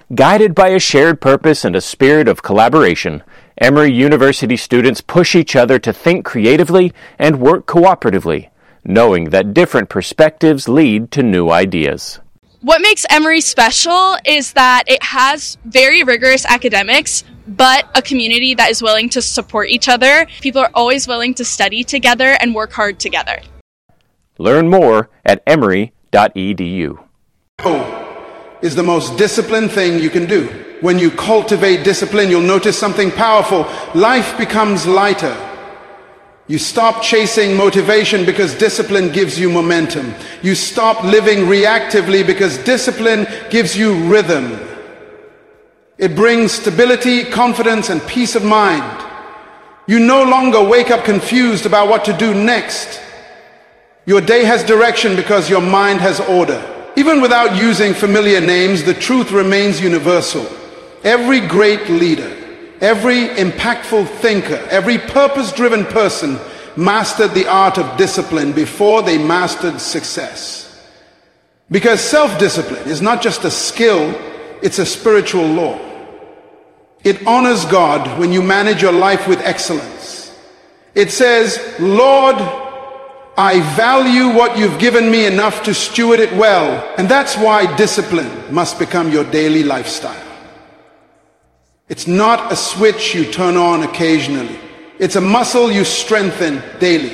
Guided by a shared purpose and a spirit of collaboration, Emory University students push each other to think creatively and work cooperatively, knowing that different perspectives lead to new ideas. What makes Emory special is that it has very rigorous academics, but a community that is willing to support each other. People are always willing to study together and work hard together. Learn more at emory.edu. Is the most disciplined thing you can do. When you cultivate discipline, you'll notice something powerful. Life becomes lighter. You stop chasing motivation because discipline gives you momentum. You stop living reactively because discipline gives you rhythm. It brings stability, confidence, and peace of mind. You no longer wake up confused about what to do next. Your day has direction because your mind has order. Even without using familiar names, the truth remains universal. Every great leader, every impactful thinker, every purpose-driven person mastered the art of discipline before they mastered success. Because self-discipline is not just a skill, it's a spiritual law. It honors God when you manage your life with excellence. It says, Lord, I value what you've given me enough to steward it well. And that's why discipline must become your daily lifestyle. It's not a switch you turn on occasionally. It's a muscle you strengthen daily.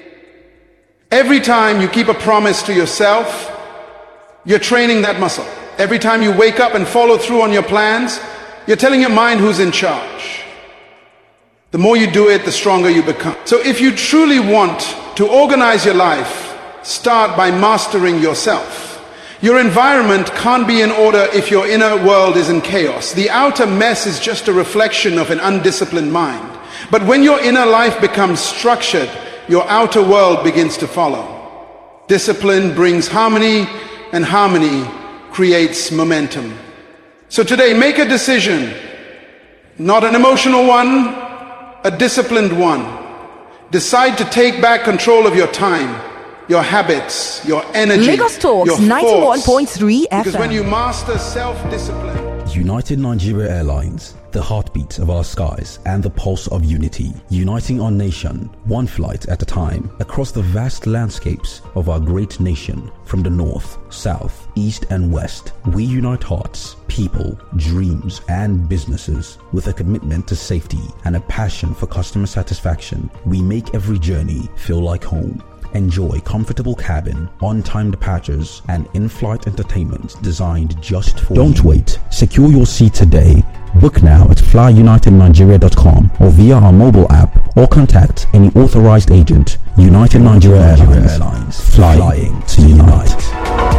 Every time you keep a promise to yourself, you're training that muscle. Every time you wake up and follow through on your plans, you're telling your mind who's in charge. The more you do it, the stronger you become. So if you truly want to organize your life, start by mastering yourself. Your environment can't be in order if your inner world is in chaos. The outer mess is just a reflection of an undisciplined mind. But when your inner life becomes structured, your outer world begins to follow. Discipline brings harmony, and harmony creates momentum. So today, make a decision, not an emotional one, a disciplined one. Decide to take back control of your time, your habits, your energy, Lagos Talks, your 91.3 FM. Because when you master self-discipline... United Nigeria Airlines, the heartbeat of our skies and the pulse of unity, uniting our nation, one flight at a time, across the vast landscapes of our great nation, from the north, south, east and west. We unite hearts, people, dreams and businesses with a commitment to safety and a passion for customer satisfaction. We make every journey feel like home. Enjoy comfortable cabin, on-time departures, and in-flight entertainment designed just for you. Don't wait. Secure your seat today. Book now at flyunitednigeria.com or via our mobile app, or contact any authorized agent. United Nigeria Airlines. Flying to unite.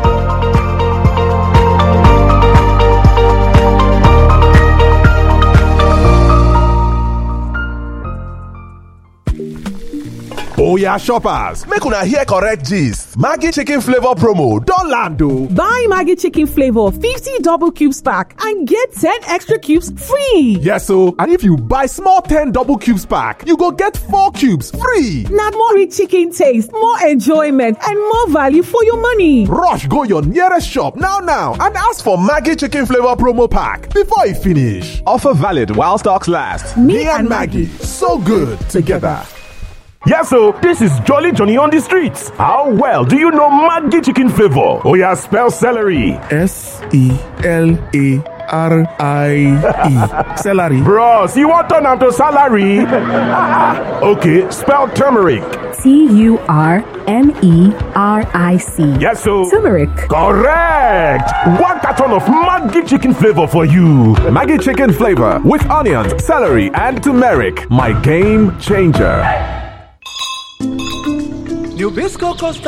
Oya shoppers, make una hear correct gist. Maggi chicken flavor promo don land o. Buy Maggi chicken flavor 50 double cubes pack and get 10 extra cubes free. Yes o, and if you buy small 10 double cubes pack, you go get 4 cubes free. Na more rich chicken taste, more enjoyment and more value for your money. Rush go your nearest shop now and ask for Maggi chicken flavor promo pack before e finish. Offer valid while stocks last. Me and Maggi, so good together. Yes, so this is Jolly Johnny on the streets. How well do you know Maggi chicken flavor? Oh yeah, spell celery. S-E-L-A-R-I-E. Celery. Bros, you want turn to salary? Okay, spell turmeric. T-U-R-M-E-R-I-C. Yes, so turmeric. Correct. 1 carton of Maggi chicken flavor for you. Maggi chicken flavor with onions, celery, and turmeric. My game changer. Nabisco Costa